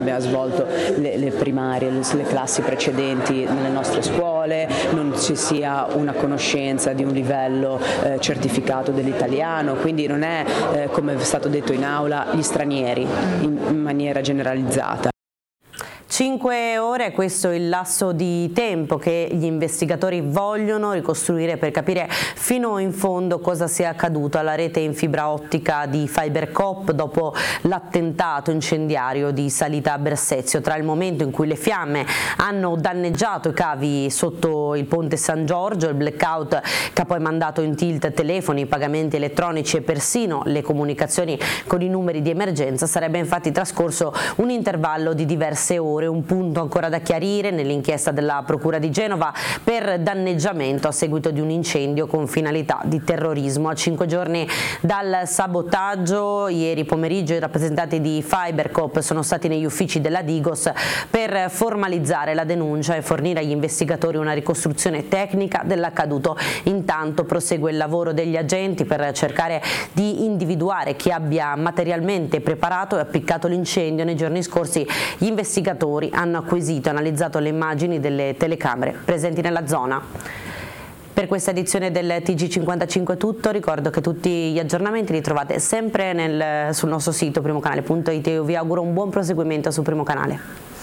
Abbiamo svolto le primarie, le classi precedenti nelle nostre scuole, non ci sia una conoscenza di un livello certificato dell'italiano, quindi non è, come è stato detto in aula, gli stranieri in maniera generalizzata. 5 ore, questo è il lasso di tempo che gli investigatori vogliono ricostruire per capire fino in fondo cosa sia accaduto alla rete in fibra ottica di FiberCop dopo l'attentato incendiario di Salita a Bersezio, tra il momento in cui le fiamme hanno danneggiato i cavi sotto il ponte San Giorgio, il blackout che ha poi mandato in tilt telefoni, pagamenti elettronici e persino le comunicazioni con i numeri di emergenza. Sarebbe infatti trascorso un intervallo di diverse ore, un punto ancora da chiarire nell'inchiesta della Procura di Genova per danneggiamento a seguito di un incendio con finalità di terrorismo. A 5 giorni dal sabotaggio, ieri pomeriggio i rappresentanti di FiberCop sono stati negli uffici della Digos per formalizzare la denuncia e fornire agli investigatori una ricostruzione tecnica dell'accaduto. Intanto prosegue il lavoro degli agenti per cercare di individuare chi abbia materialmente preparato e appiccato l'incendio. Nei giorni scorsi gli investigatori hanno acquisito e analizzato le immagini delle telecamere presenti nella zona. Per questa edizione del TG55 è tutto, ricordo che tutti gli aggiornamenti li trovate sempre sul nostro sito primocanale.it. Io vi auguro un buon proseguimento su Primo Canale.